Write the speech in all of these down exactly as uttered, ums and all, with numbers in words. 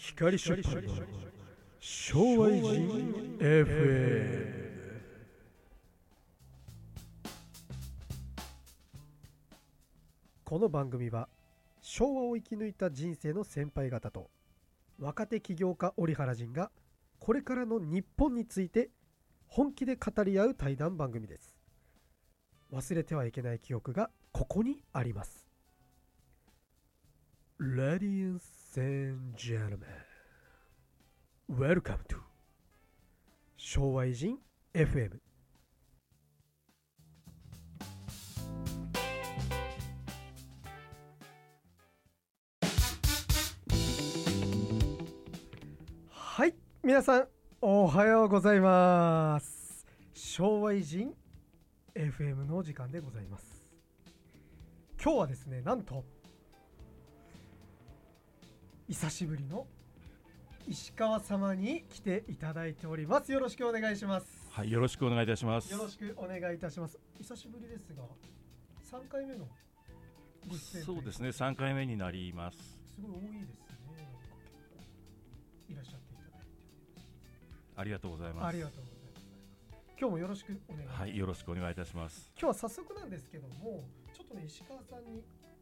光出版の昭和偉人 エフエム。 この番組は昭和を生き抜いた人生の先輩方と若手起業家折原仁がこれからの日本について本気で語り合う対談番組です。忘れてはいけない記憶がここにあります。 Ladies and gentlemen, welcome to 昭和偉人 エフエム。 はい、皆さんおはようございます。昭和偉人 エフエム の時間でございます。今日はですね、なんと久しぶりの石川様に来ていただいております。よろしくお願いします。 はい、よろしくお願いいたします。 よろしくお願いいたします。久しぶりですがさんかいめのご出演。 そうですね、さんかいめになります。 すごい多いですね。いらっしゃっていただいてありがとうございます。 ありがとうございます。今日もよろしくお願いします。 はい、よろしくお願いいたします。 今日は早速なんですけども、ちょっとね石川さんに、うん、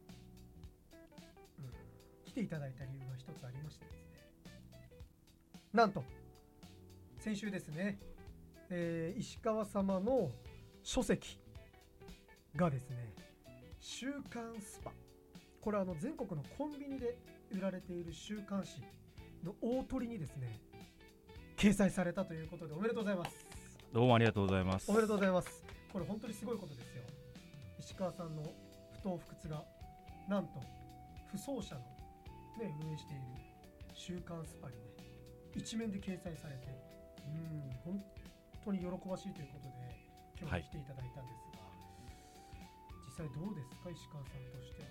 来ていただいた理由が一つありましてですね、なんと先週ですね、えー、石川様の書籍がですね、週刊スパ、これはあの全国のコンビニで売られている週刊誌の大鳥にですね掲載されたということで、おめでとうございます。 どうもありがとうございます。 おめでとうございます。これ本当にすごいことですよ。石川さんの不当不屈がなんと不走者の、ね、運営している週刊スパにね一面で掲載されて、うん本当に喜ばしいということで今日来ていただいたんですが、はい、実際どうですか石川さんとして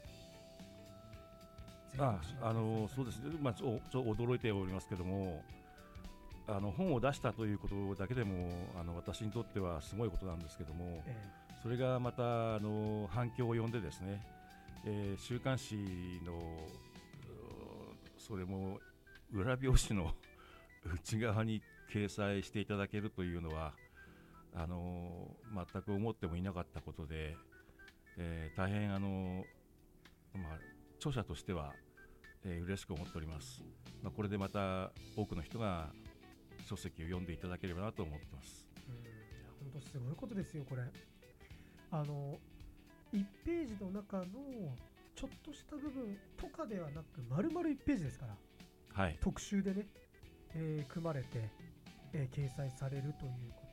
は。 ああのそうですね、まあ、ちょちょ驚いておりますけども、あの本を出したということだけでもあの私にとってはすごいことなんですけども、ええ、それがまたあの反響を呼んでですね、えー、週刊誌のそれも裏表紙の内側に掲載していただけるというのはあの全く思ってもいなかったことで、えー、大変あの、まあ、著者としては、えー、嬉しく思っております。まあ、これでまた多くの人が書籍を読んでいただければなと思ってます。 うん、本当すごいことですよこれ。あのいちページの中のちょっとした部分とかではなく丸々いちページですから、 はい、 特集でね、えー、組まれて、えー、掲載されるということ、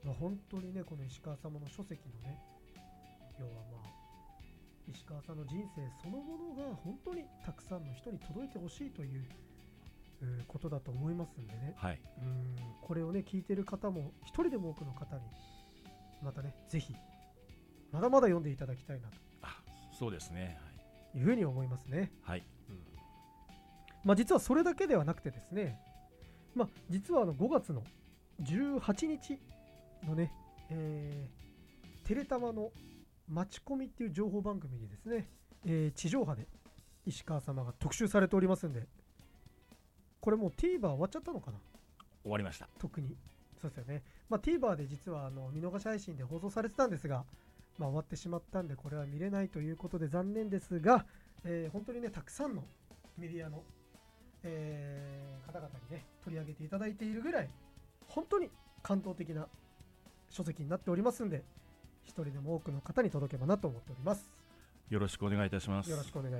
まあ、本当にねこの石川様の書籍のね、要はまあ石川さんの人生そのものが本当にたくさんの人に届いてほしいということだと思いますんでね、 はい、 うんこれをね聞いてる方も一人でも多くの方にまたねぜひまだまだ読んでいただきたいなと。 あ、そうですね、 はい、いうふうに思いますね。 はい、 うん、まあ実はそれだけではなくてですね、まあ実はあのごがつのじゅうはちにちのね、えー、テレタマのマチコミっていう情報番組にですね、えー、地上波で石川様が特集されておりますんで、これもう TVer 終わっちゃったのかな。 終わりました。 特にそうですよね。まあ、TVer で実はあの見逃し配信で放送されてたんですが、まあ、終わってしまったんでこれは見れないということで残念ですが、えー、本当にねたくさんのメディアの、えー、方々にね取り上げていただいているぐらい本当に感動的な書籍になっておりますんで、一人でも多くの方に届けばなと思っております。 よろしくお願いいたします。 よろしくお願い